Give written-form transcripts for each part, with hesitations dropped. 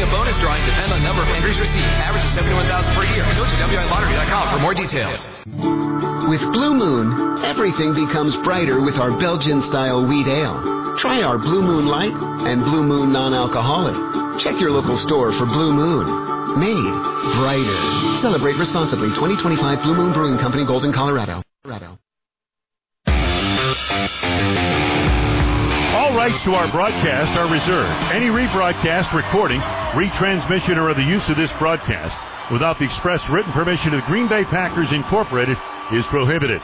and bonus drawing depend on number of entries received. Average is $71,000 per year. Go to WILottery.com for more details. With Blue Moon, everything becomes brighter with our Belgian-style wheat ale. Try our Blue Moon Light and Blue Moon Non-Alcoholic. Check your local store for Blue Moon. Made brighter. Celebrate responsibly. 2025 Blue Moon Brewing Company, Golden, Colorado. All rights to our broadcast are reserved. Any rebroadcast, recording, retransmission, or other use of this broadcast without the express written permission of the Green Bay Packers Incorporated is prohibited.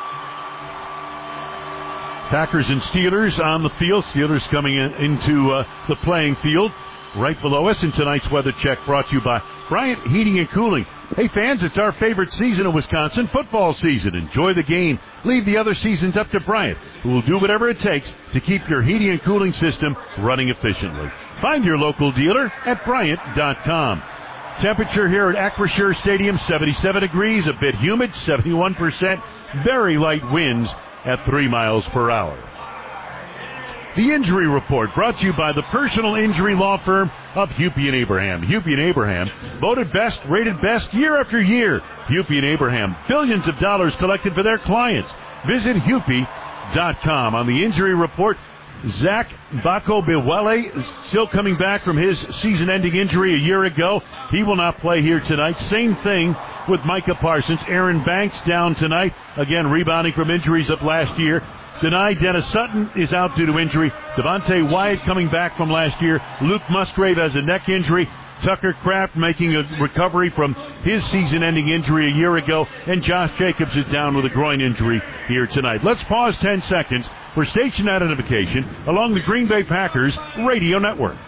Packers and Steelers on the field. Steelers coming into the playing field right below us. In tonight's weather check brought to you by Bryant Heating and Cooling. Hey fans, it's our favorite season of Wisconsin, football season. Enjoy the game. Leave the other seasons up to Bryant, who will do whatever it takes to keep your heating and cooling system running efficiently. Find your local dealer at Bryant.com. Temperature here at Acrisure Stadium, 77 degrees, a bit humid, 71%, very light winds at 3 miles per hour. The injury report brought to you by the personal injury law firm of Hupy and Abraham. Hupy and Abraham, voted best, rated best year after year. Hupy and Abraham, billions of dollars collected for their clients. Visit Hupy.com. On the injury report, Zach Bako-Bewele still coming back from his season-ending injury a year ago. He will not play here tonight. Same thing with Micah Parsons. Aaron Banks down tonight, again rebounding from injuries of last year. Denied. Dennis Sutton is out due to injury. Devontae Wyatt coming back from last year. Luke Musgrave has a neck injury. Tucker Kraft making a recovery from his season-ending injury a year ago. And Josh Jacobs is down with a groin injury here tonight. Let's pause 10 seconds for station identification along the Green Bay Packers radio network.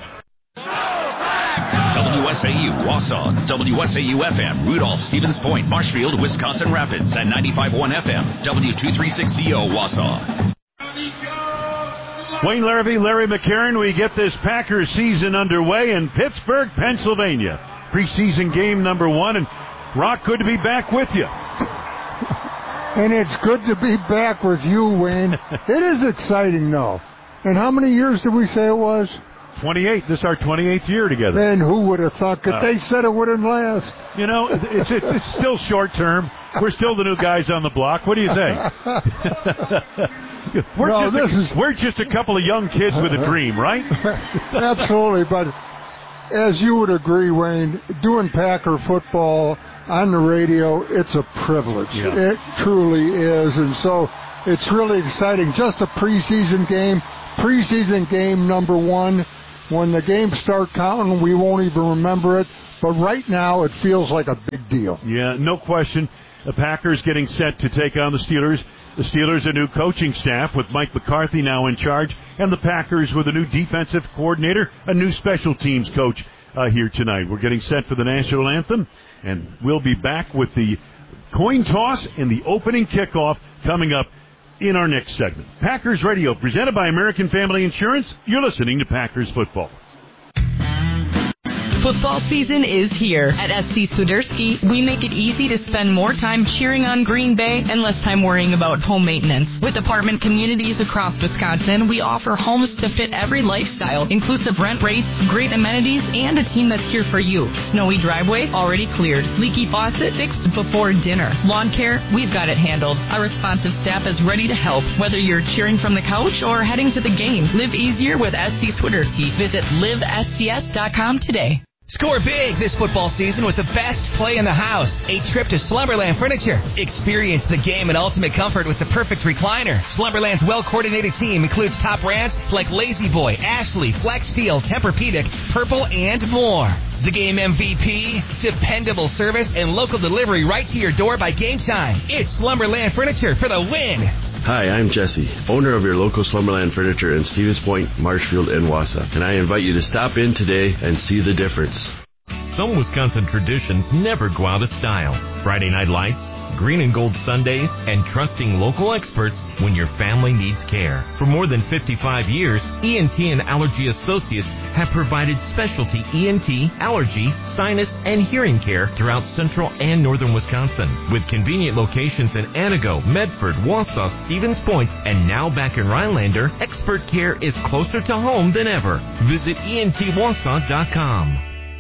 WSAU, Wausau, WSAU-FM, Rudolph, Stevens Point, Marshfield, Wisconsin Rapids, and 95.1 FM, W236CO, Wausau. Wayne Larrabee, Larry McCarron, we get this Packers season underway in Pittsburgh, Pennsylvania. Preseason game number 1, and Rock, good to be back with you. And it's good to be back with you, Wayne. It is exciting, though. And how many years did we say it was? 28. This is our 28th year together. And who would have thought that they said it wouldn't last? You know, it's still short term. We're still the new guys on the block. What do you think? We're just a couple of young kids with a dream, right? Absolutely. But as you would agree, Wayne, doing Packer football on the radio, it's a privilege. Yeah. It truly is. And so it's really exciting. Just a preseason game number 1. When the games start counting, we won't even remember it. But right now, it feels like a big deal. Yeah, no question. The Packers getting set to take on the Steelers. The Steelers, a new coaching staff with Mike McCarthy now in charge. And the Packers with a new defensive coordinator, a new special teams coach here tonight. We're getting set for the national anthem. And we'll be back with the coin toss and the opening kickoff coming up in our next segment. Packers Radio, presented by American Family Insurance. You're listening to Packers Football. Football season is here. At SC Swiderski, we make it easy to spend more time cheering on Green Bay and less time worrying about home maintenance. With apartment communities across Wisconsin, we offer homes to fit every lifestyle, inclusive rent rates, great amenities, and a team that's here for you. Snowy driveway already cleared. Leaky faucet fixed before dinner. Lawn care, we've got it handled. Our responsive staff is ready to help. Whether you're cheering from the couch or heading to the game, live easier with SC Swiderski. Visit livescs.com today. Score big this football season with the best play in the house. A trip to Slumberland Furniture. Experience the game in ultimate comfort with the perfect recliner. Slumberland's well-coordinated team includes top brands like Lazy Boy, Ashley, Flex Steel, Tempur-Pedic, Purple, and more. The game MVP, dependable service, and local delivery right to your door by game time. It's Slumberland Furniture for the win. Hi, I'm Jesse, owner of your local Slumberland Furniture in Stevens Point, Marshfield, and Wausau. And I invite you to stop in today and see the difference. Some Wisconsin traditions never go out of style. Friday night lights, green and gold Sundays, and trusting local experts when your family needs care. For more than 55 years, ENT and Allergy Associates have provided specialty ENT, allergy, sinus, and hearing care throughout central and northern Wisconsin. With convenient locations in Antigo, Medford, Wausau, Stevens Point, and now back in Rhinelander, expert care is closer to home than ever. Visit ENTWausau.com.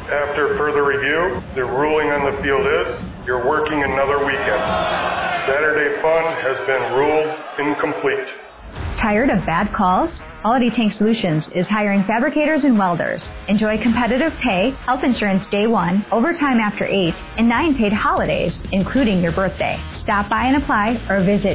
After further review, the ruling on the field is you're working another weekend. Saturday fun has been ruled incomplete. Tired of bad calls? Quality Tank Solutions is hiring fabricators and welders. Enjoy competitive pay, health insurance day one, overtime after 8, and 9 paid holidays, including your birthday. Stop by and apply or visit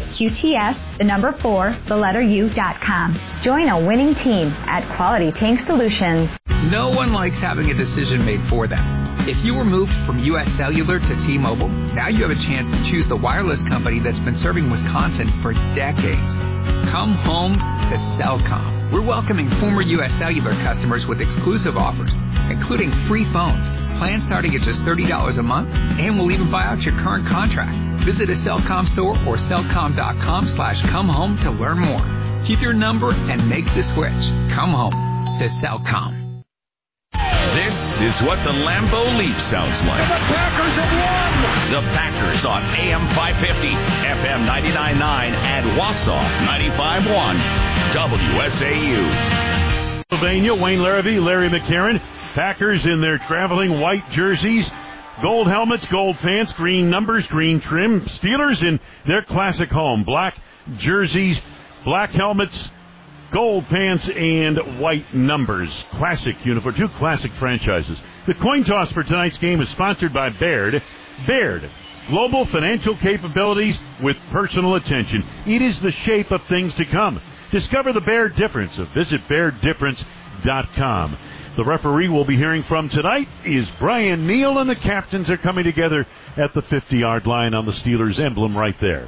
QTS4u.com. Join a winning team at Quality Tank Solutions. No one likes having a decision made for them. If you were moved from U.S. Cellular to T-Mobile, now you have a chance to choose the wireless company that's been serving Wisconsin for decades. Come home to Cellcom. We're welcoming former U.S. Cellular customers with exclusive offers, including free phones, plans starting at just $30 a month, and we'll even buy out your current contract. Visit a Cellcom store or cellcom.com/comehome to learn more. Keep your number and make the switch. Come home to Cellcom. This is what the Lambeau Leap sounds like. The Packers have won! The Packers on AM 550, FM 99.9, and Wausau 95.1, WSAU. Pennsylvania, Wayne Larrabee, Larry McCarron. Packers in their traveling white jerseys, gold helmets, gold pants, green numbers, green trim. Steelers in their classic home, black jerseys, black helmets, gold pants, and white numbers. Classic uniform, two classic franchises. The coin toss for tonight's game is sponsored by Baird. Baird, global financial capabilities with personal attention. It is the shape of things to come. Discover the Baird difference. Visit BairdDifference.com. The referee we'll be hearing from tonight is Brian Neal, and the captains are coming together at the 50-yard line on the Steelers emblem right there.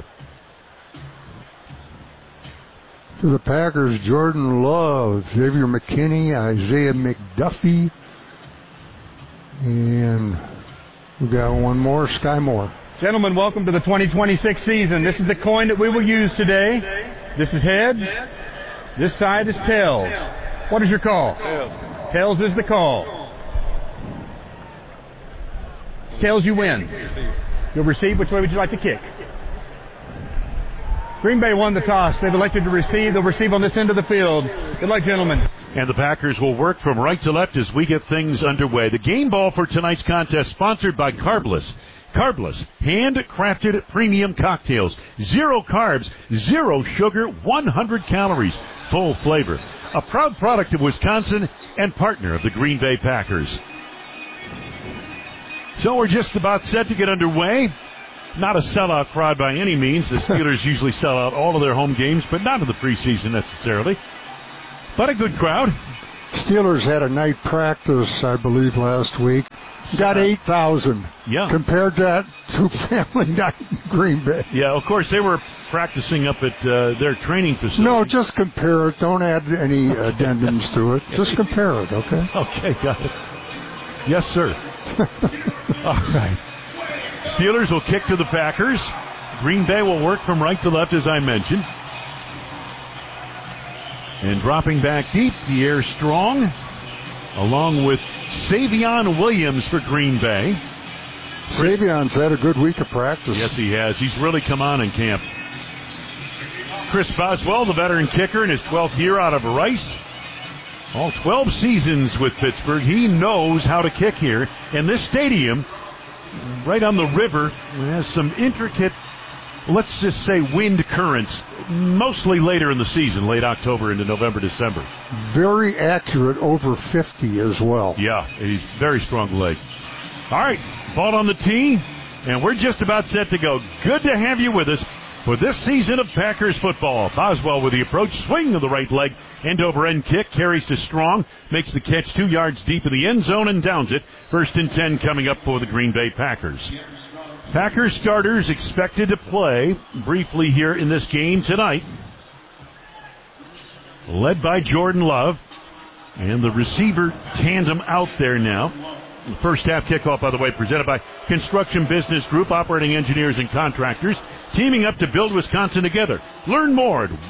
For the Packers, Jordan Love, Xavier McKinney, Isaiah McDuffie, and we got one more, Sky Moore. Gentlemen, welcome to the 2026 season. This is the coin that we will use today. This is heads. This side is tails. What is your call? Tails. Tails is the call. Tails, you win. You'll receive. Which way would you like to kick? Green Bay won the toss. They've elected to receive. They'll receive on this end of the field. Good luck, gentlemen. And the Packers will work from right to left as we get things underway. The game ball for tonight's contest sponsored by Carbless. Carbless, handcrafted premium cocktails. 0 carbs, 0 sugar, 100 calories. Full flavor. A proud product of Wisconsin and partner of the Green Bay Packers. So we're just about set to get underway. Not a sellout crowd by any means. The Steelers usually sell out all of their home games, but not in the preseason necessarily. But a good crowd. Steelers had a night practice, I believe, last week. Got 8,000. Yeah. Compared that to family night in Green Bay. Yeah, of course, they were practicing up at their training facility. No, just compare it. Don't add any addendums to it. Just compare it, okay? Okay, got it. Yes, sir. All right. Steelers will kick to the Packers. Green Bay will work from right to left, as I mentioned. And dropping back deep, Pierre Strong, along with Savion Williams for Green Bay. Savion's had a good week of practice. Yes, he has. He's really come on in camp. Chris Boswell, the veteran kicker, in his 12th year out of Rice. All 12 seasons with Pittsburgh. He knows how to kick here. And this stadium, right on the river, has some intricate, let's just say, wind currents, mostly later in the season, late October into November, December. Very accurate, over 50 as well. Yeah, he's very strong leg. All right, ball on the tee, and we're just about set to go. Good to have you with us for this season of Packers football. Boswell with the approach, swing of the right leg, end-over-end kick, carries to Strong, makes the catch 2 yards deep in the end zone and downs it. 1st and 10 coming up for the Green Bay Packers. Packers starters expected to play briefly here in this game tonight. Led by Jordan Love, and the receiver tandem out there now. The first half kickoff, by the way, presented by Construction Business Group, operating engineers and contractors, teaming up to build Wisconsin together. Learn more at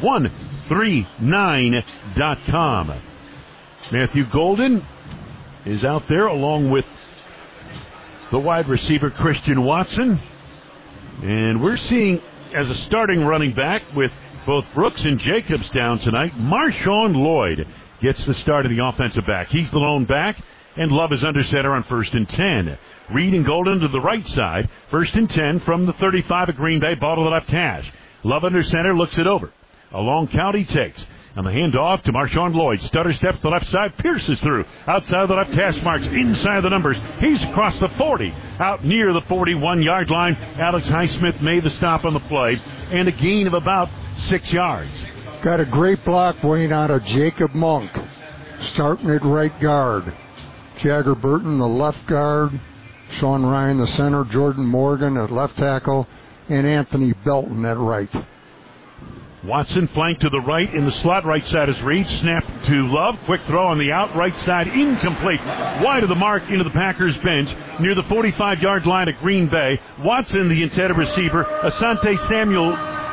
139.com. Matthew Golden is out there along with the wide receiver Christian Watson. And we're seeing, as a starting running back with both Brooks and Jacobs down tonight, Marshawn Lloyd gets the start of the offensive back. He's the lone back. and Love is under center on 1st and 10. Reed and Golden to the right side. 1st and 10 from the 35 of Green Bay. Ball to the left hash. Love under center, looks it over. A long count he takes. On the handoff to Marshawn Lloyd. Stutter steps to the left side, pierces through. Outside of the left hash marks, inside the numbers. He's across the 40, out near the 41-yard line. Alex Highsmith made the stop on the play, and a gain of about 6 yards. Got a great block, Wayne, out of Jacob Monk, starting at right guard. Jagger Burton, the left guard. Sean Ryan, the center. Jordan Morgan at left tackle. And Anthony Belton at right. Watson flanked to the right. In the slot right side is Reed. Snap to Love. Quick throw on the out right side. Incomplete. Wide of the mark into the Packers bench near the 45-yard line at Green Bay. Watson, the intended receiver. Asante Samuel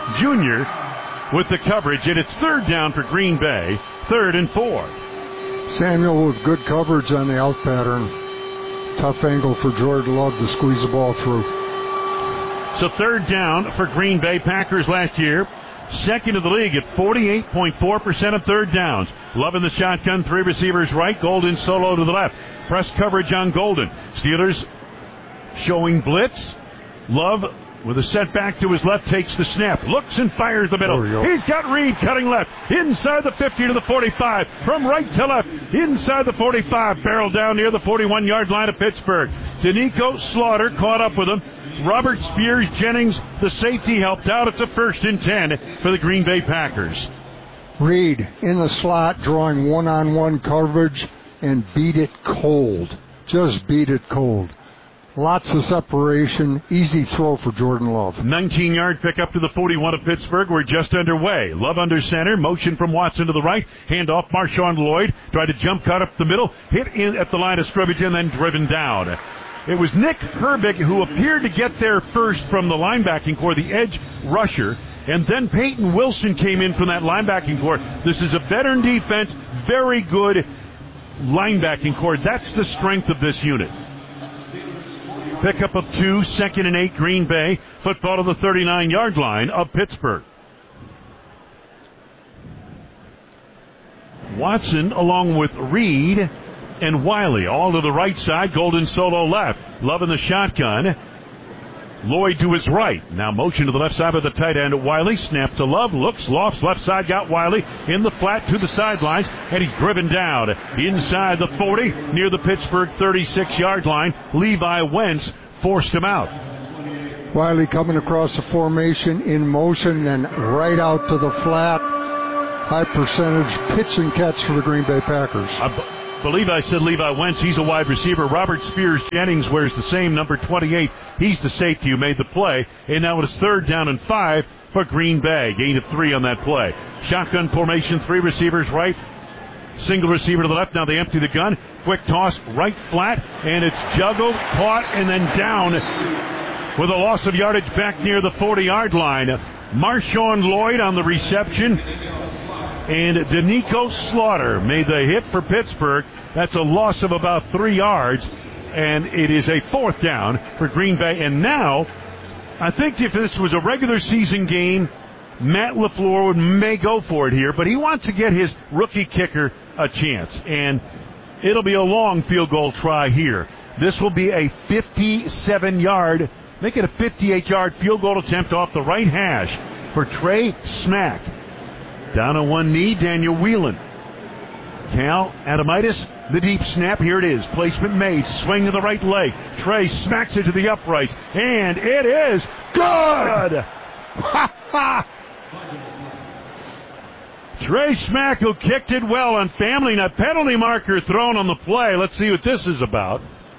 Jr. with the coverage. And it's 3rd down for Green Bay. 3rd and 4. Samuel with good coverage on the out pattern. Tough angle for Jordan Love to squeeze the ball through. So 3rd down for Green Bay. Packers last year second of the league at 48.4% of 3rd downs. Love in the shotgun, 3 receivers right, Golden solo to the left. Press coverage on Golden. Steelers showing blitz. Love with a setback to his left takes the snap. Looks and fires the middle. He's got Reed cutting left. Inside the 50 to the 45. From right to left. Inside the 45. Barrel down near the 41-yard line of Pittsburgh. Danico Slaughter caught up with him. Robert Spears Jennings, the safety, helped out. It's a 1st and 10 for the Green Bay Packers. Reed in the slot, drawing one-on-one coverage, and beat it cold. Just beat it cold. Lots of separation. Easy throw for Jordan Love. 19-yard pickup to the 41 of Pittsburgh. We're just underway. Love under center. Motion from Watson to the right. Handoff Marshawn Lloyd. Tried to jump cut up the middle. Hit in at the line of scrimmage and then driven down. It was Nick Herbig who appeared to get there first from the linebacking core, the edge rusher. And then Peyton Wilson came in from that linebacking core. This is a veteran defense. Very good linebacking core. That's the strength of this unit. Pickup of 2, 2nd and 8, Green Bay. Football to the 39-yard line of Pittsburgh. Watson along with Reed and Wiley all to the right side. Golden solo left. Love in the shotgun. Lloyd to his right. Now motion to the left side of the tight end. Wiley. Snap to Love. Looks. Lofts left side. Got Wiley in the flat to the sidelines. And he's driven down inside the 40 near the Pittsburgh 36-yard line. Levi Wentz forced him out. Wiley coming across the formation in motion, then right out to the flat. High percentage pitch and catch for the Green Bay Packers. I believe I said Levi Wentz. He's a wide receiver. Robert Spears Jennings wears the same number 28. He's the safety who made the play. And now it is 3rd down and 5 for Green Bay. Gain of 3 on that play. Shotgun formation, 3 receivers right. Single receiver to the left. Now they empty the gun. Quick toss right flat. And it's juggled, caught, and then down with a loss of yardage back near the 40-yard line. Marshawn Lloyd on the reception. And Danico Slaughter made the hit for Pittsburgh. That's a loss of about 3 yards. And it is a 4th down for Green Bay. And now, I think if this was a regular season game, Matt LaFleur may go for it here. But he wants to get his rookie kicker a chance. And it'll be a long field goal try here. This will be a 57-yard, make it a 58-yard field goal attempt off the right hash for Trey Smack. Down on one knee, Daniel Whelan. Cal Adamitis, the deep snap. Here it is. Placement made. Swing to the right leg. Trey smacks it to the uprights. And it is good! Trey Smack, who kicked it well on Family. Now, penalty marker thrown on the play. Let's see what this is about.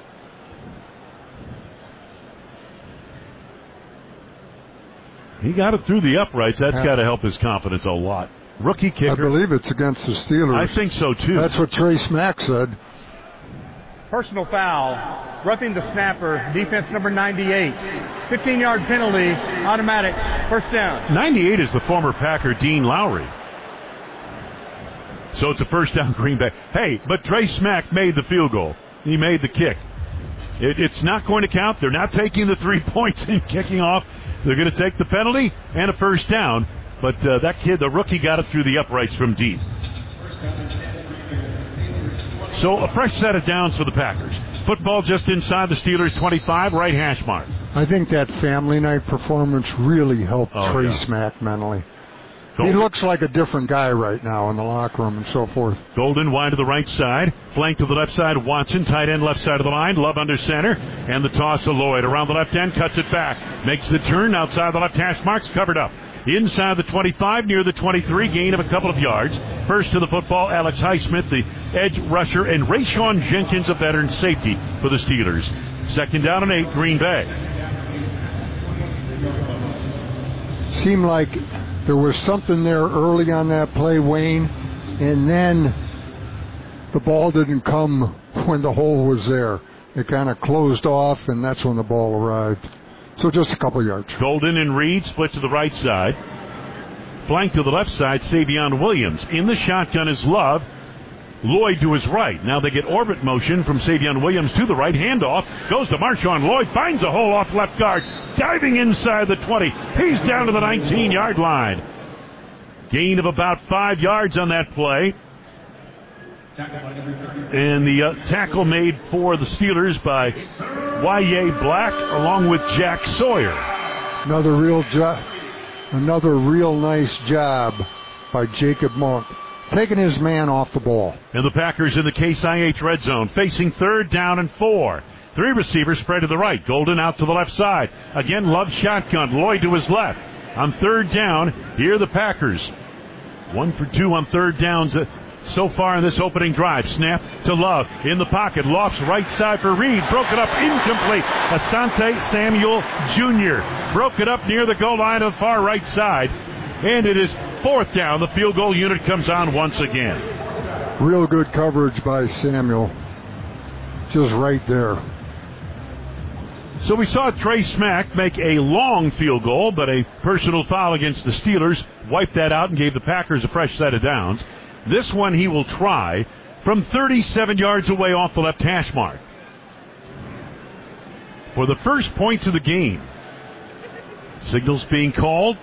He got it through the uprights. That's got to help his confidence a lot. Rookie kicker. I believe it's against the Steelers. I think so, too. That's what Trey Smack said. Personal foul. Roughing the snapper. Defense number 98. 15-yard penalty. Automatic. 1st down. 98 is the former Packer Dean Lowry. So it's a 1st down Green Bay. Hey, but Trey Smack made the field goal. He made the kick. It's not going to count. They're not taking the 3 points and kicking off. They're going to take the penalty and a 1st down. But that kid, the rookie, got it through the uprights from deep. So a fresh set of downs for the Packers. Football just inside the Steelers' 25, right hash mark. I think that family night performance really helped Trey Smack mentally. He looks like a different guy right now in the locker room and so forth. Golden wide to the right side. Flank to the left side. Watson, tight end left side of the line. Love under center. And the toss to Lloyd. Around the left end, cuts it back. Makes the turn outside the left hash marks, covered up. Inside the 25, near the 23, gain of a couple of yards. First to the football, Alex Highsmith, the edge rusher, and Rayshon Jenkins, a veteran safety for the Steelers. Second down and 8, Green Bay. Seemed like there was something there early on that play, Wayne, and then the ball didn't come when the hole was there. It kind of closed off, and that's when the ball arrived. So just a couple yards. Golden and Reed split to the right side. Flank to the left side, Savion Williams. In the shotgun is Love. Lloyd to his right. Now they get orbit motion from Savion Williams to the right. Handoff goes to Marshawn Lloyd. Finds a hole off left guard. Diving inside the 20. He's down to the 19-yard line. Gain of about 5 yards on that play. And the tackle made for the Steelers by Y.A. Black along with Jack Sawyer. Another real nice job by Jacob Monk, taking his man off the ball. And the Packers in the Case IH red zone, facing 3rd down and 4. 3 receivers spread to the right. Golden out to the left side. Again, Love shotgun. Lloyd to his left. On 3rd down, here the Packers. 1 for 2 on 3rd downs so far in this opening drive. Snap to Love in the pocket. Lofts right side for Reed. Broke it up, incomplete. Asante Samuel Jr. broke it up near the goal line on the far right side. And it is 4th down. The field goal unit comes on once again. Real good coverage by Samuel. Just right there. So we saw Trey Smack make a long field goal, but a personal foul against the Steelers wiped that out and gave the Packers a fresh set of downs. This one he will try from 37 yards away off the left hash mark. For the first points of the game. Signals being called.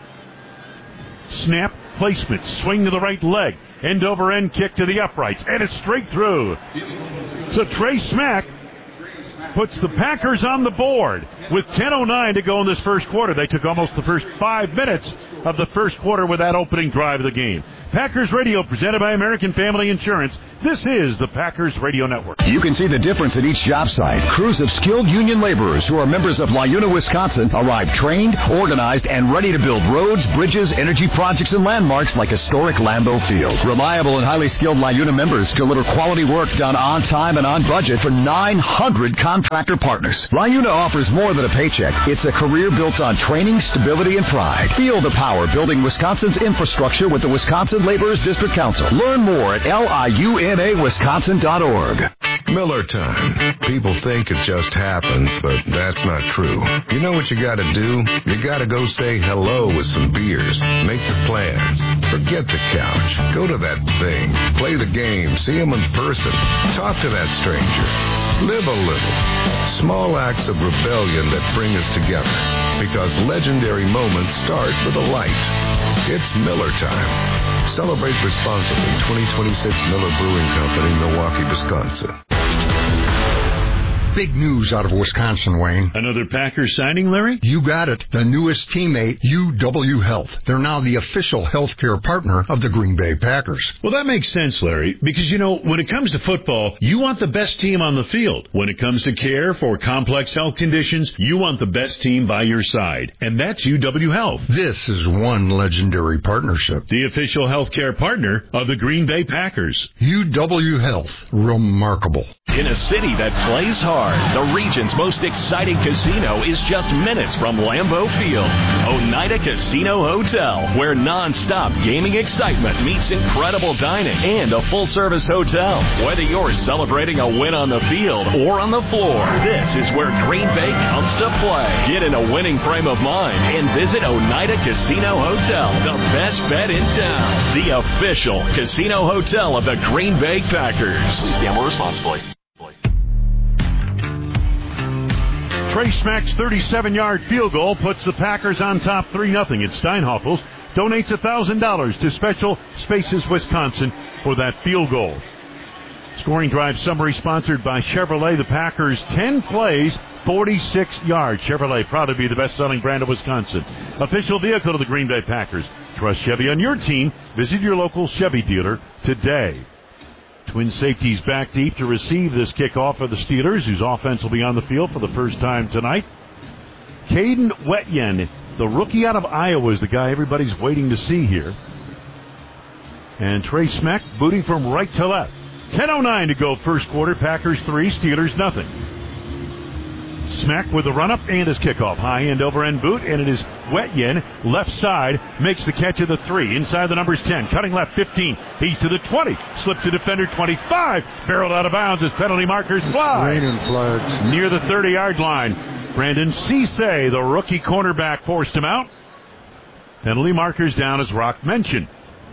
Snap, placement, swing to the right leg. End over end kick to the uprights. And it's straight through. So Trey Smack puts the Packers on the board with 10:09 to go in this first quarter. They took almost the first 5 minutes of the first quarter with that opening drive of the game. Packers Radio, presented by American Family Insurance. This is the Packers Radio Network. You can see the difference at each job site. Crews of skilled union laborers who are members of LiUNA, Wisconsin, arrive trained, organized, and ready to build roads, bridges, energy projects, and landmarks like historic Lambeau Field. Reliable and highly skilled LiUNA members deliver quality work done on time and on budget for 900 contractor partners. LiUNA offers more than a paycheck. It's a career built on training, stability, and pride. Feel the power building Wisconsin's infrastructure with the Wisconsin Laborers District Council. Learn more at liunawisconsin.org. Miller time. People think it just happens, but that's not true. You know what you gotta do? You gotta go say hello with some beers. Make the plans. Forget the couch. Go to that thing. Play the game. See them in person. Talk to that stranger. Live a little. Small acts of rebellion that bring us together. Because legendary moments start with a light. It's Miller time. Celebrate responsibly. 2026 Miller Brewing Company, Milwaukee, Wisconsin. Big news out of Wisconsin, Wayne. Another Packers signing, Larry? You got it. The newest teammate, UW Health. They're now the official healthcare partner of the Green Bay Packers. Well, that makes sense, Larry, because, you know, when it comes to football, you want the best team on the field. When it comes to care for complex health conditions, you want the best team by your side. And that's UW Health. This is one legendary partnership. The official healthcare partner of the Green Bay Packers. UW Health. Remarkable. In a city that plays hard, the region's most exciting casino is just minutes from Lambeau Field. Oneida Casino Hotel, where non-stop gaming excitement meets incredible dining and a full-service hotel. Whether you're celebrating a win on the field or on the floor, this is where Green Bay comes to play. Get in a winning frame of mind and visit Oneida Casino Hotel, the best bet in town. The official casino hotel of the Green Bay Packers. Please gamble responsibly. Trey Smack's 37-yard field goal puts the Packers on top 3-0. It's Steinhoffels donates $1,000 to Special Spaces Wisconsin for that field goal. Scoring drive summary sponsored by Chevrolet. The Packers, 10 plays, 46 yards. Chevrolet, proud to be the best-selling brand of Wisconsin. Official vehicle of the Green Bay Packers. Trust Chevy on your team. Visit your local Chevy dealer today. Twin safeties back deep to receive this kickoff for the Steelers, whose offense will be on the field for the first time tonight. Caden Wetjen, the rookie out of Iowa, is the guy everybody's waiting to see here. And Trey Smack booting from right to left. 10:09 to go first quarter. Packers 3, Steelers nothing. Smack with the run-up and his kickoff. High end over end boot, and it is Wetjen, left side, makes the catch of the 3. Inside the numbers 10, cutting left 15. He's to the 20, slips to defender 25. Barreled out of bounds as penalty markers fly. Raining flags. Near the 30-yard line. Brandon Cisse, the rookie cornerback, forced him out. Penalty markers down, as Rock mentioned.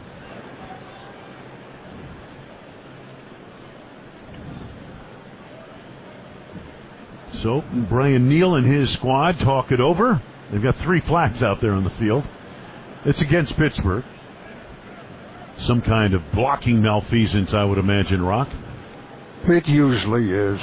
So Brian Neal and his squad talk it over. They've got 3 flags out there on the field. It's against Pittsburgh. Some kind of blocking malfeasance, I would imagine, Rock. It usually is.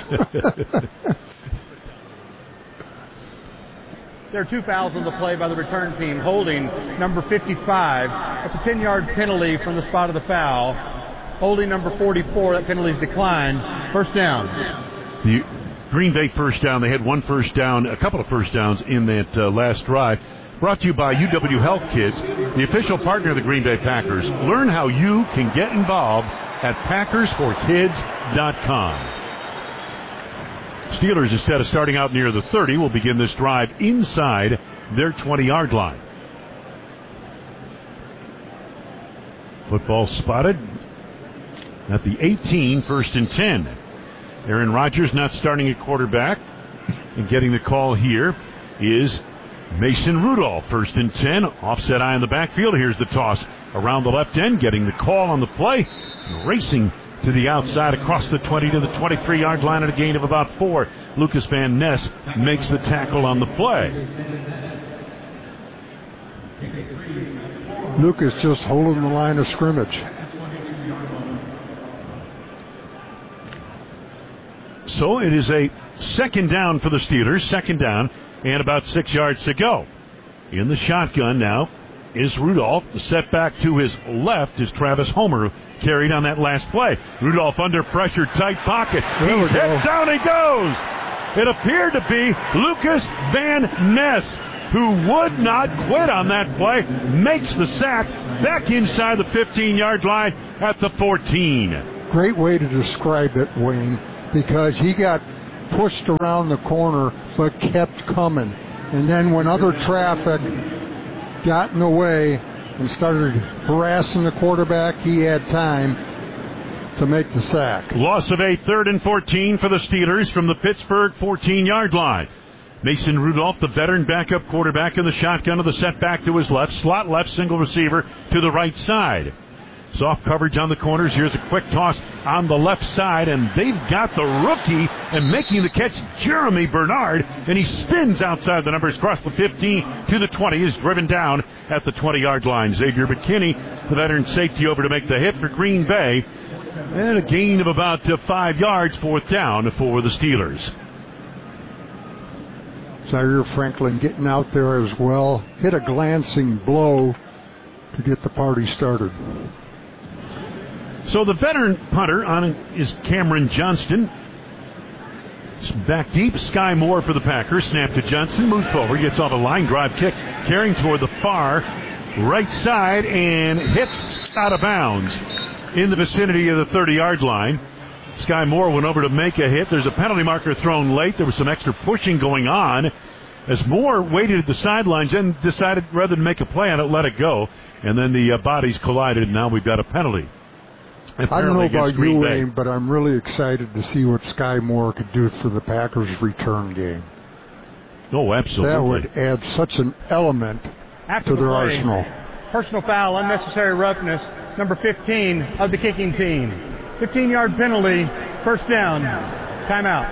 There are 2 fouls on the play by the return team, holding number 55. That's a 10-yard penalty from the spot of the foul. Holding number 44, that penalty is declined. First down. The Green Bay first down. They had 1 first down, a couple of first downs in that last drive. Brought to you by UW Health Kids, the official partner of the Green Bay Packers. Learn how you can get involved at PackersForKids.com. Steelers, instead of starting out near the 30, will begin this drive inside their 20-yard line. Football spotted at the 18, 1st and 10. Aaron Rodgers not starting at quarterback, and getting the call here is Mason Rudolph. 1st and 10, offset eye in the backfield. Here's the toss around the left end, getting the call on the play, racing to the outside across the 20 to the 23-yard line at a gain of about 4. Lucas Van Ness makes the tackle on the play. Lucas just holding the line of scrimmage. So it is a second down for the Steelers. Second down and about 6 yards to go. In the shotgun now is Rudolph. The setback to his left is Travis Homer, who carried on that last play. Rudolph under pressure, tight pocket. He's hit, down he goes. It appeared to be Lucas Van Ness, who would not quit on that play, makes the sack back inside the 15-yard line at the 14. Great way to describe it, Wayne, because he got pushed around the corner but kept coming. And then when other traffic got in the way and started harassing the quarterback, he had time to make the sack. Loss of 8, 3rd and 14 for the Steelers from the Pittsburgh 14-yard line. Mason Rudolph, the veteran backup quarterback, in the shotgun of the setback to his left. Slot left, single receiver to the right side. Soft coverage on the corners. Here's a quick toss on the left side, and they've got the rookie and making the catch, Jeremy Bernard, and he spins outside the numbers, across the 15 to the 20, is driven down at the 20-yard line. Xavier McKinney, the veteran safety, over to make the hit for Green Bay, and a gain of about 5 yards, 4th down for the Steelers. Zaire Franklin getting out there as well. Hit a glancing blow to get the party started. So the veteran punter on is Cameron Johnston. Back deep, Sky Moore for the Packers. Snap to Johnston, moves forward, gets off a line drive kick, carrying toward the far right side, and hits out of bounds in the vicinity of the 30-yard line. Sky Moore went over to make a hit. There's a penalty marker thrown late. There was some extra pushing going on as Moore waited at the sidelines and decided rather than make a play on it, let it go. And then the bodies collided, and now we've got a penalty. I don't know about you, Wayne, but I'm really excited to see what Sky Moore could do for the Packers' return game. Oh, absolutely. That would add such an element to their arsenal. Personal foul, unnecessary roughness, number 15 of the kicking team. 15-yard penalty, first down, timeout.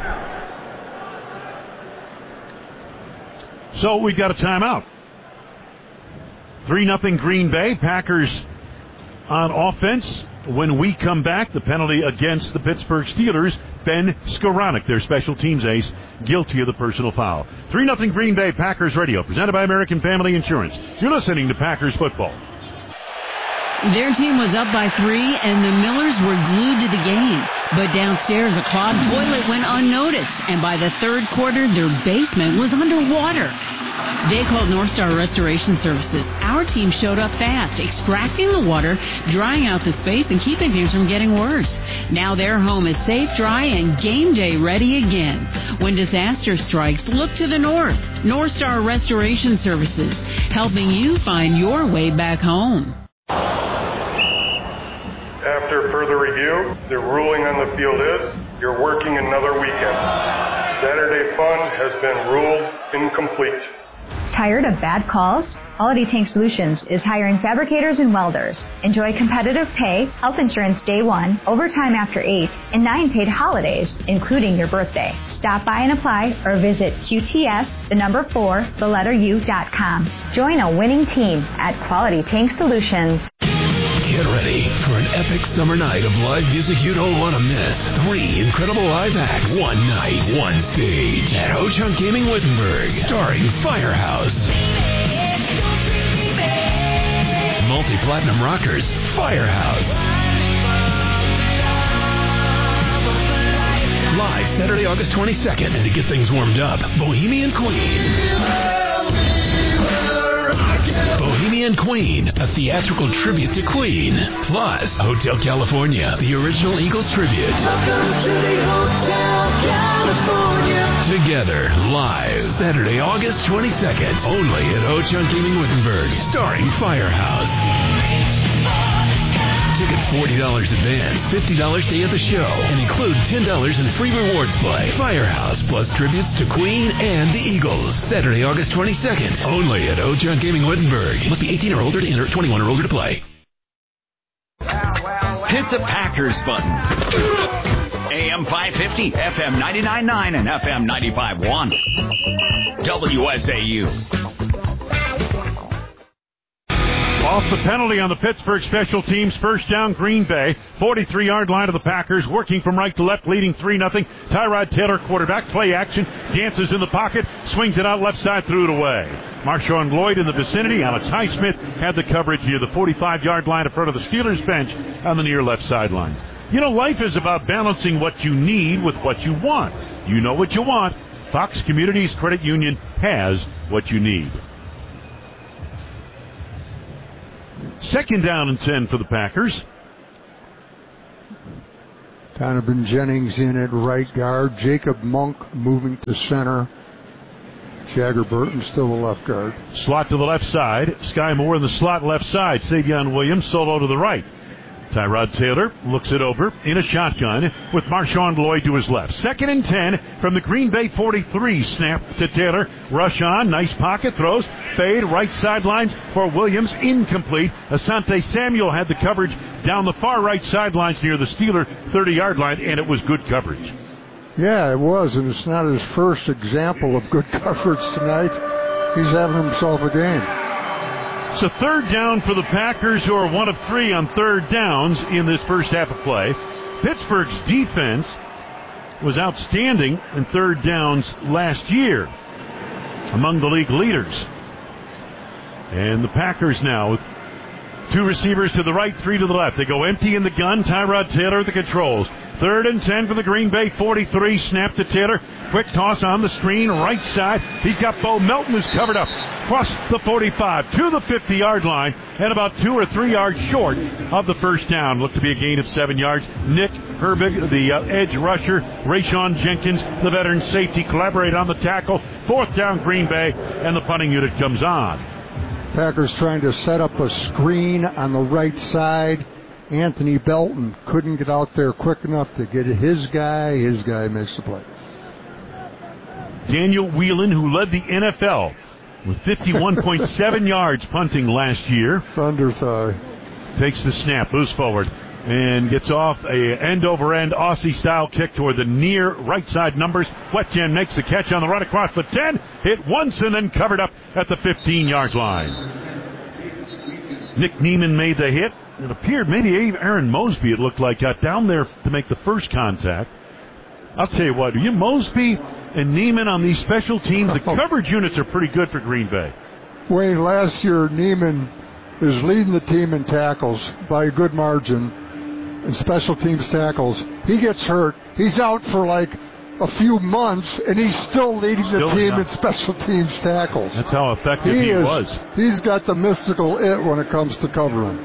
So we've got a timeout. 3-0 Green Bay. Packers on offense. When we come back, the penalty against the Pittsburgh Steelers, Ben Skoranek, their special teams ace, guilty of the personal foul. 3-0 Green Bay Packers Radio, presented by American Family Insurance. You're listening to Packers football. Their team was up by 3, and the Millers were glued to the game. But downstairs, a clogged toilet went unnoticed, and by the third quarter, their basement was underwater. They called North Star Restoration Services. Our team showed up fast, extracting the water, drying out the space, and keeping things from getting worse. Now their home is safe, dry, and game day ready again. When disaster strikes, look to the north. North Star Restoration Services, helping you find your way back home. After further review, the ruling on the field is you're working another weekend. Saturday fun has been ruled incomplete. Tired of bad calls? Quality Tank Solutions is hiring fabricators and welders. Enjoy competitive pay, health insurance day 1, overtime after 8, and 9 paid holidays, including your birthday. Stop by and apply or visit QTS4u.com. Join a winning team at Quality Tank Solutions. Get ready for an epic summer night of live music you don't want to miss. 3 incredible live acts, 1 night, 1 stage at Ho-Chunk Gaming Wittenberg, starring Firehouse. Multi-platinum rockers, Firehouse. Live Saturday, August 22nd, and to get things warmed up, Bohemian Queen. Bohemian Queen, a theatrical tribute to Queen. Plus, Hotel California, the original Eagles tribute. Together, live, Saturday, August 22nd, only at Ho-Chunk Gaming Wittenberg, starring Firehouse. Tickets $40 advance, $50 day of the show, and include $10 in free rewards play. Firehouse plus tributes to Queen and the Eagles. Saturday, August 22nd, only at Ho-Chunk Gaming Wittenberg. Must be 18 or older to enter, 21 or older to play. Hit the Packers button. AM 550, FM 99.9, and FM 95.1. WSAU. Off the penalty on the Pittsburgh special teams. First down, Green Bay. 43-yard line of the Packers. Working from right to left, leading 3-0. Tyrod Taylor, quarterback. Play action. Dances in the pocket. Swings it out left side. Threw it away. Marshawn Lloyd in the vicinity. Alex Highsmith had the coverage near the 45-yard line in front of the Steelers bench on the near left sideline. You know, life is about balancing what you need with what you want. You know what you want. Fox Communities Credit Union has what you need. Second down and 10 for the Packers. Donovan Jennings in at right guard. Jacob Monk moving to center. Jagger Burton still the left guard. Slot to the left side. Sky Moore in the slot left side. Savion Williams solo to the right. Tyrod Taylor looks it over in a shotgun with Marshawn Lloyd to his left. Second and 10 from the Green Bay 43. Snap to Taylor. Rush on. Nice pocket throws. Fade. Right sidelines for Williams. Incomplete. Asante Samuel had the coverage down the far right sidelines near the Steeler 30-yard line, and it was good coverage. Yeah, it was, and it's not his first example of good coverage tonight. He's having himself a game. So third down for the Packers, who are 1 of 3 on third downs in this first half of play. Pittsburgh's defense was outstanding in third downs last year, among the league leaders. And the Packers now with 2 receivers to the right, 3 to the left. They go empty in the gun. Tyrod Taylor at the controls. Third and 10 for the Green Bay 43. Snap to Taylor. Quick toss on the screen, right side. He's got Bo Melton, who's covered up. Across the 45 to the 50-yard line, and about 2 or 3 yards short of the first down. Looked to be a gain of 7 yards. Nick Herbig, the edge rusher. Rayshon Jenkins, the veteran safety, collaborate on the tackle. Fourth down, Green Bay, and the punting unit comes on. Packers trying to set up a screen on the right side. Anthony Belton couldn't get out there quick enough to get his guy. His guy makes the play. Daniel Whelan, who led the NFL with 51.7 yards punting last year. Thunder thigh. Takes the snap, moves forward, and gets off a end-over-end Aussie-style kick toward the near right side numbers. Wetjen makes the catch on the run across the 10. Hit once and then covered up at the 15-yard line. Nick Neiman made the hit. it appeared maybe Aaron Mosby, it looked like, got down there to make the first contact. I'll tell you what, Mosby and Neiman on these special teams, the coverage units are pretty good for Green Bay. Wayne, last year Neiman is leading the team in tackles by a good margin, in special teams tackles. He gets hurt. He's out for like a few months, and he's still leading the team in special teams tackles. That's how effective he was. He's got the mystical it when it comes to covering.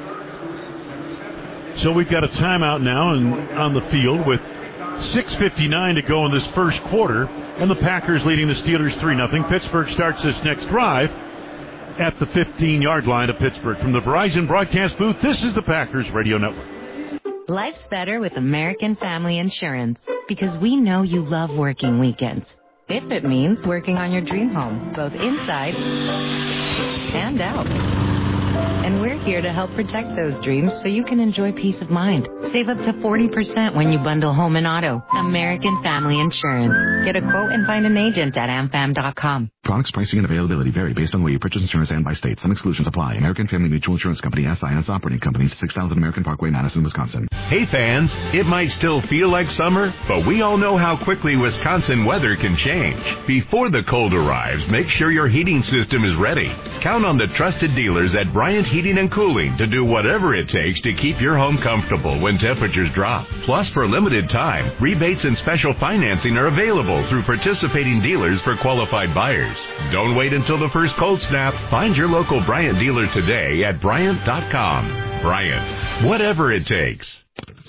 So we've got a timeout now on the field with 6:59 to go in this first quarter, and the Packers leading the Steelers 3-0. Pittsburgh starts this next drive at the 15-yard line of Pittsburgh. From the Verizon broadcast booth, this is the Packers Radio Network. Life's better with American Family Insurance because we know you love working weekends. If it means working on your dream home, both inside and out. And we're here to help protect those dreams so you can enjoy peace of mind. Save up to 40% when you bundle home and auto. American Family Insurance. Get a quote and find an agent at amfam.com. Products, pricing, and availability vary based on where you purchase insurance and by state. Some exclusions apply. American Family Mutual Insurance Company, SI, and its operating companies, 6000 American Parkway, Madison, Wisconsin. Hey fans, it might still feel like summer, but we all know how quickly Wisconsin weather can change. Before the cold arrives, make sure your heating system is ready. Count on the trusted dealers at Bryant Heating and Cooling to do whatever it takes to keep your home comfortable when temperatures drop. Plus, for a limited time, rebates and special financing are available through participating dealers for qualified buyers. Don't wait until the first cold snap. Find your local Bryant dealer today at Bryant.com. Bryant, whatever it takes.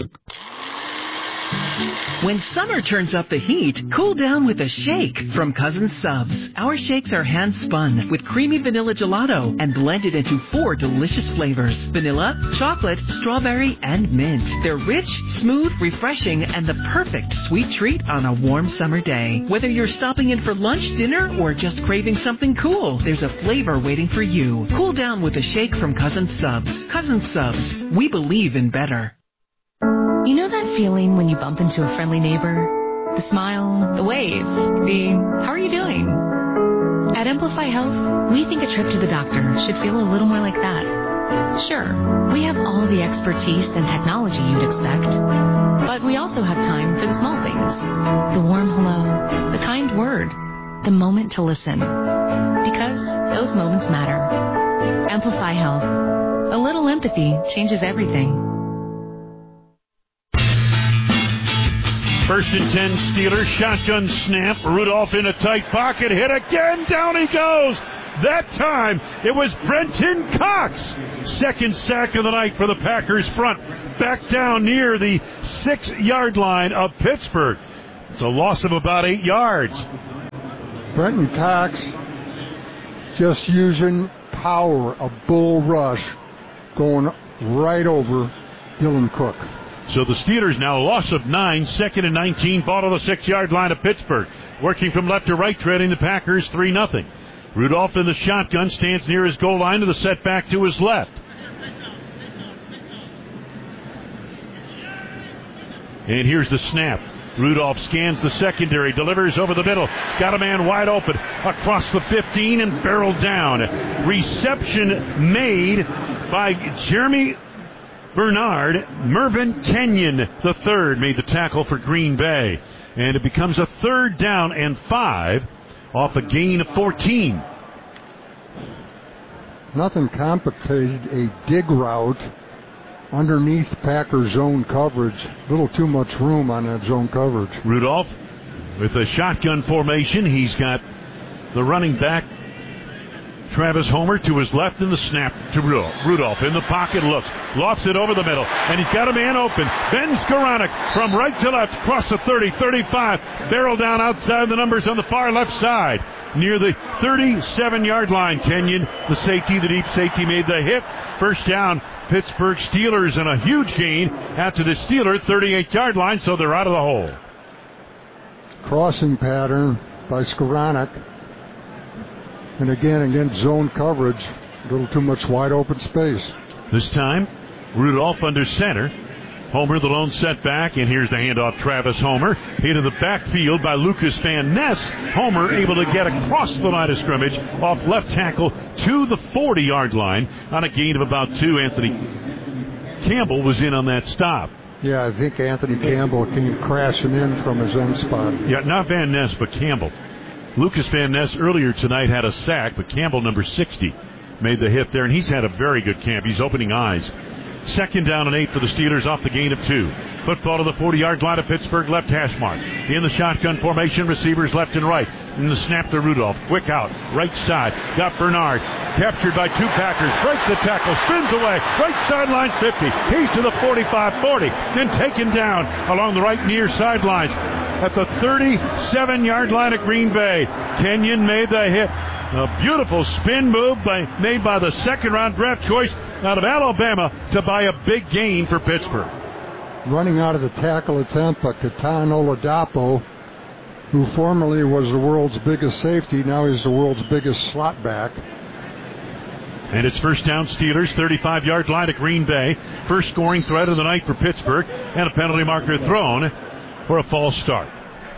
When summer turns up the heat, cool down with a shake from Cousin Subs. Our shakes are hand-spun with creamy vanilla gelato and blended into 4 delicious flavors: vanilla, chocolate, strawberry, and mint. They're rich, smooth, refreshing, and the perfect sweet treat on a warm summer day. Whether you're stopping in for lunch, dinner, or just craving something cool, there's a flavor waiting for you. Cool down with a shake from Cousin Subs. Cousin Subs, we believe in better. You know that feeling when you bump into a friendly neighbor? The smile, the wave, the how are you doing? At Amplify Health, we think a trip to the doctor should feel a little more like that. Sure, we have all the expertise and technology you'd expect, but we also have time for the small things. The warm hello, the kind word, the moment to listen. Because those moments matter. Amplify Health. A little empathy changes everything. First and 10 Steelers, shotgun snap, Rudolph in a tight pocket, hit again, down he goes. That time, it was Brenton Cox. Second sack of the night for the Packers front. Back down near the 6-yard line of Pittsburgh. It's a loss of about 8 yards. Brenton Cox just using power, a bull rush, going right over Dylan Cook. So the Steelers now a loss of 9, 2nd and 19, ball to the 6-yard line of Pittsburgh. Working from left to right, trailing the Packers 3-0. Rudolph in the shotgun stands near his goal line to the setback to his left. And here's the snap. Rudolph scans the secondary, delivers over the middle. Got a man wide open across the 15 and barreled down. Reception made by Jeremy Bernard. Mervyn Kenyon, the third, made the tackle for Green Bay. And it becomes a 3rd down and 5 off a gain of 14. Nothing complicated, a dig route underneath Packers zone coverage. A little too much room on that zone coverage. Rudolph with a shotgun formation. He's got the running back Travis Homer to his left in the snap to Rudolph in the pocket, looks, lofts it over the middle, and he's got a man open. Ben Skoranek from right to left, across the 30, 35, barrel down outside the numbers on the far left side, near the 37-yard line. Kenyon, the safety, the deep safety, made the hit. First down, Pittsburgh Steelers, and a huge gain after the Steeler 38-yard line, so they're out of the hole. Crossing pattern by Skoranek. And again, against zone coverage, a little too much wide open space. This time, Rudolph under center. Homer, the lone setback, and here's the handoff. Travis Homer into the backfield by Lucas Van Ness. Homer able to get across the line of scrimmage off left tackle to the 40-yard line on a gain of about 2. Anthony Campbell was in on that stop. Yeah, I think Anthony Campbell came crashing in from his end spot. Yeah, not Van Ness, but Campbell. Lucas Van Ness earlier tonight had a sack, but Campbell, number 60, made the hit there, and he's had a very good camp. He's opening eyes. 2nd down and 8 for the Steelers off the gain of 2. Football to the 40-yard line of Pittsburgh, left hash mark. In the shotgun formation, receivers left and right. In the snap to Rudolph. Quick out, right side. Got Bernard. Captured by 2 Packers. Breaks the tackle, spins away. Right sideline 50. He's to the 45-40. Then taken down along the right near sidelines at the 37-yard line of Green Bay. Kenyon made the hit. A beautiful spin move made by the second-round draft choice out of Alabama to buy a big gain for Pittsburgh. Running out of the tackle attempt, but Katan Oladapo, who formerly was the world's biggest safety, now he's the world's biggest slot back. And it's first down Steelers, 35-yard line of Green Bay. First scoring threat of the night for Pittsburgh, and a penalty marker thrown for a false start.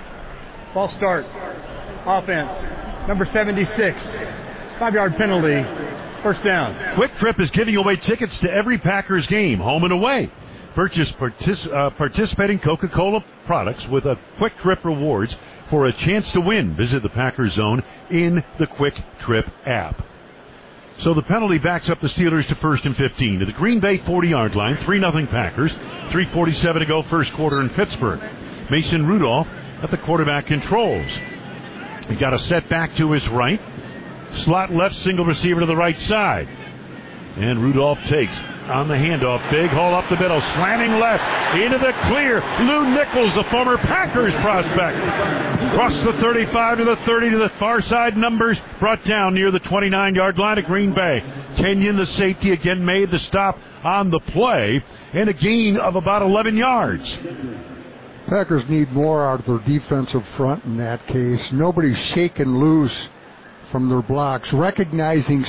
False start. Offense. Number 76. 5-yard penalty. First down. Quick Trip is giving away tickets to every Packers game, home and away. Purchase participating Coca-Cola products with a Quick Trip rewards for a chance to win. Visit the Packers Zone in the Quick Trip app. So the penalty backs up the Steelers to 1st and 15. To the Green Bay 40-yard line, 3-0 Packers. 3:47 to go first quarter in Pittsburgh. Mason Rudolph at the quarterback controls. He got a set back to his right. Slot left, single receiver to the right side. And Rudolph takes on the handoff. Big hole up the middle. Slanting left into the clear. Lou Nichols, the former Packers prospect. Across the 35 to the 30 to the far side. Numbers brought down near the 29-yard line of Green Bay. Kenyon, the safety, again made the stop on the play. And a gain of about 11 yards. Packers need more out of their defensive front in that case. Nobody's shaken loose from their blocks, recognizing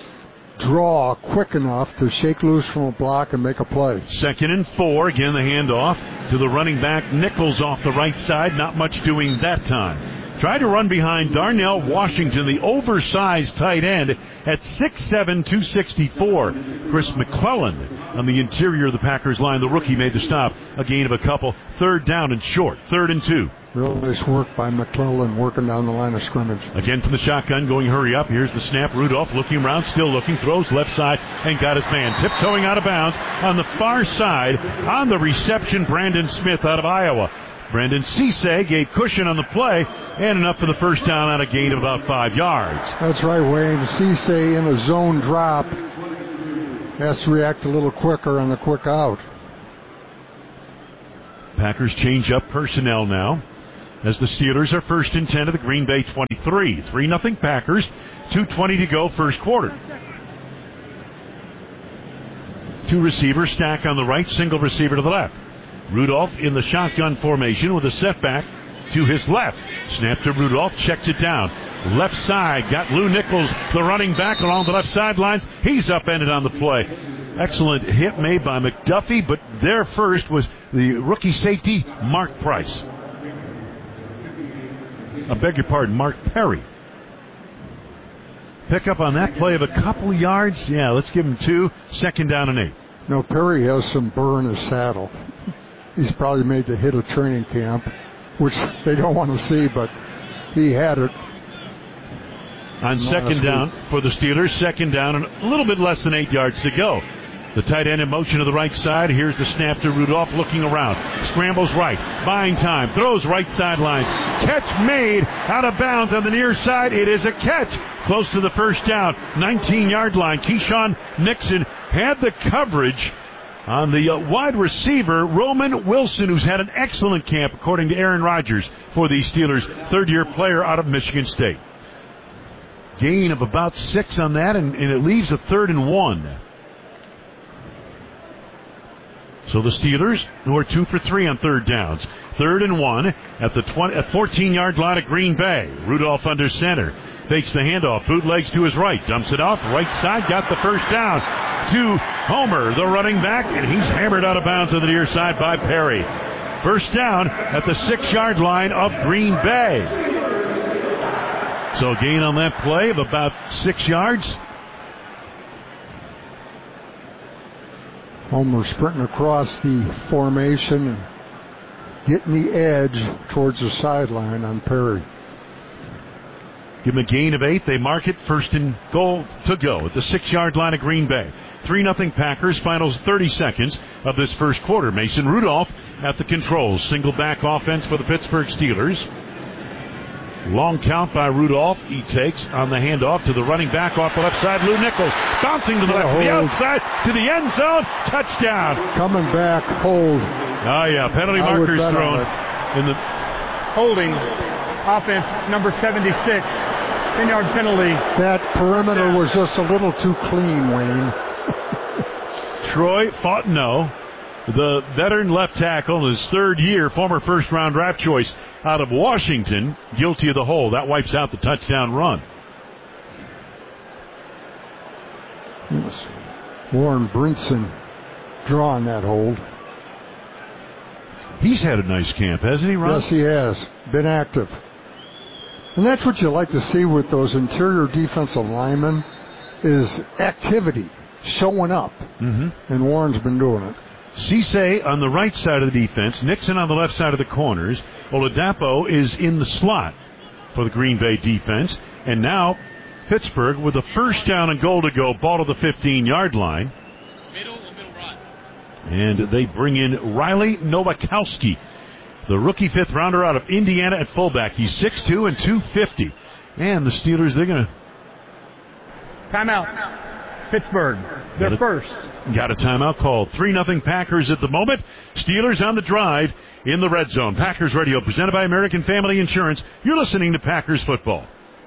draw quick enough to shake loose from a block and make a play. 2nd and 4. Again, the handoff to the running back. Nichols off the right side. Not much doing that time. Tried to run behind Darnell Washington, the oversized tight end, at 6'7", 264. Chris McClellan on the interior of the Packers line. The rookie made the stop. A gain of a couple. 3rd down and short. 3rd and 2. Real nice work by McClellan working down the line of scrimmage. Again from the shotgun, going hurry up. Here's the snap. Rudolph looking around, still looking. Throws left side and got his man. Tiptoeing out of bounds on the far side. On the reception, Brandon Smith out of Iowa. Brandon Cisse gave cushion on the play and enough for the first down on a gain of about 5 yards. That's right, Wayne. Cisse in a zone drop has to react a little quicker on the quick out. Packers change up personnel now as the Steelers are 1st and 10 to the Green Bay 23. 3-0 Packers. 2:20 to go first quarter. 2 receivers stack on the right, single receiver to the left. Rudolph in the shotgun formation with a setback to his left. Snap to Rudolph, checks it down. Left side, got Lou Nichols, the running back along the left sidelines. He's upended on the play. Excellent hit made by McDuffie, but there first was the rookie safety, Mark Price. I beg your pardon, Mark Perry. Pick up on that play of a couple yards. Yeah, let's give him 2. 2nd down and 8. No, Perry has some burr in his saddle. He's probably made the hit of training camp, which they don't want to see, but he had it. On 2nd down for the Steelers, 2nd down and a little bit less than 8 yards to go. The tight end in motion to the right side. Here's the snap to Rudolph looking around. Scrambles right, buying time, throws right sideline. Catch made out of bounds on the near side. It is a catch close to the first down, 19-yard line. Keyshawn Nixon had the coverage on the wide receiver, Roman Wilson, who's had an excellent camp, according to Aaron Rodgers, for the Steelers, 3rd-year player out of Michigan State. Gain of about 6 on that, and it leaves a 3rd and 1. So the Steelers, who are 2 for 3 on 3rd downs. 3rd and 1 at the 14-yard line of Green Bay. Rudolph under center. Fakes the handoff, bootlegs to his right, dumps it off, right side, got the first down to Homer, the running back, and he's hammered out of bounds on the near side by Perry. First down at the 6-yard line of Green Bay. So gain on that play of about 6 yards. Homer sprinting across the formation and getting the edge towards the sideline on Perry. Give them a gain of 8. They mark it. First and goal to go at the 6-yard line of Green Bay. 3-0 Packers. Final 30 seconds of this first quarter. Mason Rudolph at the controls. Single back offense for the Pittsburgh Steelers. Long count by Rudolph. He takes on the handoff to the running back off the left side. Lou Nichols bouncing to the left, to the outside, to the end zone. Touchdown. Coming back, hold. Oh, yeah. Penalty markers thrown. In the holding. Offense number 76, 10-yard penalty. That perimeter was just a little too clean, Wayne. Troy Fontenot, the veteran left tackle in his third year, former first-round draft choice out of Washington, guilty of the hold. That wipes out the touchdown run. Warren Brinson drawing that hold. He's had a nice camp, hasn't he, Ron? Yes, he has. Been active. And that's what you like to see with those interior defensive linemen is activity, showing up. Mm-hmm. And Warren's been doing it. Cisse on the right side of the defense, Nixon on the left side of the corners. Oladapo is in the slot for the Green Bay defense. And now Pittsburgh with a first down and goal to go, ball to the 15-yard line. Middle right. And they bring in Riley Nowakowski, the rookie fifth-rounder out of Indiana at fullback. He's 6'2" and 250. And the Steelers, they're going to... Timeout. Pittsburgh, their first. Got a timeout called. 3-0 Packers at the moment. Steelers on the drive in the red zone. Packers Radio, presented by American Family Insurance. You're listening to Packers football.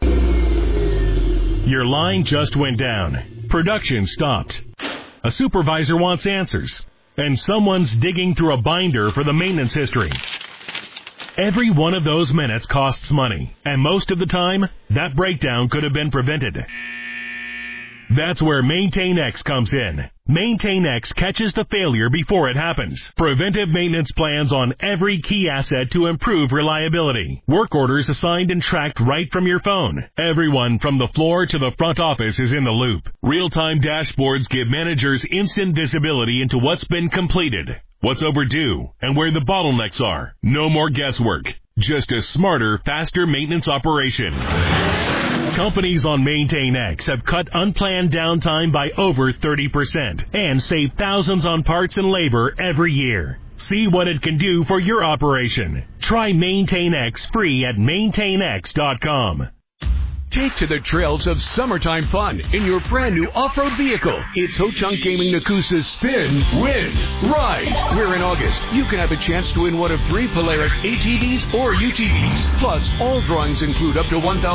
Your line just went down. Production stopped. A supervisor wants answers. And someone's digging through a binder for the maintenance history. Every one of those minutes costs money, and most of the time, that breakdown could have been prevented. That's where Maintain X comes in. Maintain X catches the failure before it happens. Preventive maintenance plans on every key asset to improve reliability. Work orders assigned and tracked right from your phone. Everyone from the floor to the front office is in the loop. Real-time dashboards give managers instant visibility into what's been completed, what's overdue, and where the bottlenecks are. No more guesswork. Just a smarter, faster maintenance operation. Companies on Maintain X have cut unplanned downtime by over 30% and save thousands on parts and labor every year. See what it can do for your operation. Try Maintain X free at maintainx.com. Take to the trails of summertime fun in your brand new off-road vehicle. It's Ho-Chunk Gaming Nakusa's Spin, Win, Ride. Where in August, you can have a chance to win one of 3 Polaris ATVs or UTVs. Plus, all drawings include up to $1,000